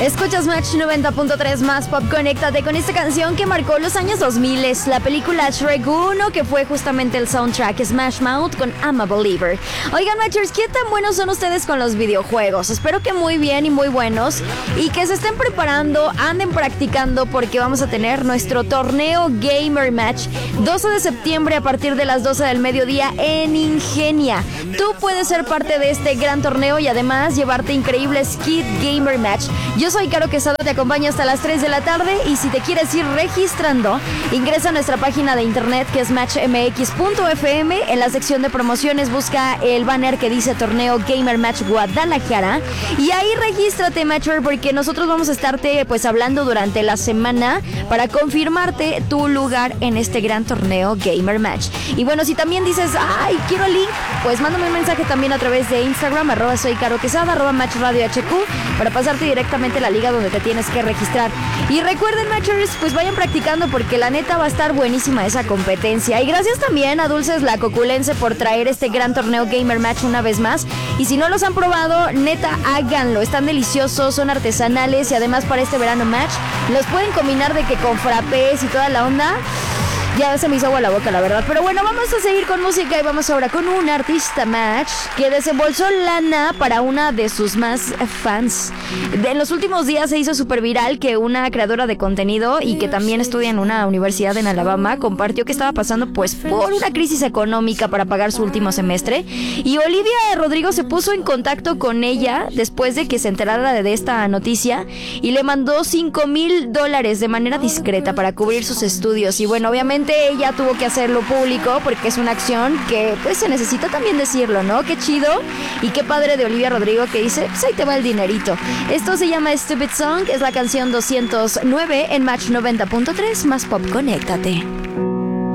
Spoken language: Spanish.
Escuchas Match 90.3 más Pop. Conéctate con esta canción que marcó los años 2000. Es la película Shrek 1, que fue justamente el soundtrack Smash Mouth con I'm a Believer. Oigan, Matchers, ¿qué tan buenos son ustedes con los videojuegos? Espero que muy bien y muy buenos. Y que se estén preparando, anden practicando, porque vamos a tener nuestro torneo Gamer Match 12 de septiembre a partir de las 12 del mediodía en Ingenia. Tú puedes ser parte de este gran torneo y además llevarte increíbles kit Gamer Match. Yo soy Caro Quesada, te acompaño hasta las 3 de la tarde y si te quieres ir registrando, ingresa a nuestra página de internet que es matchmx.fm. En la sección de promociones busca el banner que dice Torneo Gamer Match Guadalajara y ahí regístrate, Matcher, porque nosotros vamos a estarte pues hablando durante la semana para confirmarte tu lugar en este gran torneo Gamer Match. Y bueno, si también dices, ay, quiero el link, pues mándame un mensaje también a través de Instagram, @soy Caro Quesada, @matchradiohq, para pasarte directamente la liga donde te tienes que registrar. Y recuerden, Matchers, pues vayan practicando porque la neta va a estar buenísima esa competencia. Y gracias también a Dulces La Coculense por traer este gran torneo Gamer Match una vez más. Y si no los han probado, neta, háganlo. Están deliciosos, son artesanales y además para este verano Match los pueden combinar de que con frappés y toda la onda. Ya se me hizo agua la boca, la verdad. Pero bueno, vamos a seguir con música y vamos ahora con un artista Match que desembolsó lana para una de sus más fans. En los últimos días se hizo súper viral que una creadora de contenido y que también estudia en una universidad en Alabama compartió que estaba pasando pues por una crisis económica para pagar su último semestre. Y Olivia Rodrigo se puso en contacto con ella después de que se enterara de esta noticia y le mandó $5,000 de manera discreta para cubrir sus estudios. Y bueno, obviamente ella tuvo que hacerlo público porque es una acción que pues se necesita también decirlo, ¿no? Qué chido y qué padre de Olivia Rodrigo que dice, pues ahí te va el dinerito. Esto se llama Stupid Song, es la canción 209 en Match 90.3 más Pop. Conéctate.